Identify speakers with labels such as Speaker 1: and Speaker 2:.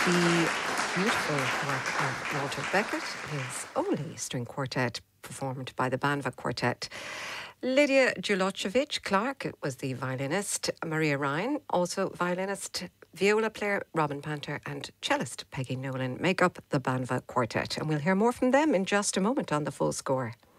Speaker 1: The beautiful work of Walter Beckett, his only string quartet performed by the Banva Quartet. Lydia Julocevic Clark was the violinist, Maria Ryan, also violinist, viola player Robin Panter and cellist Peggy Nolan make up the Banva Quartet. And we'll hear more from them in just a moment on The Full Score.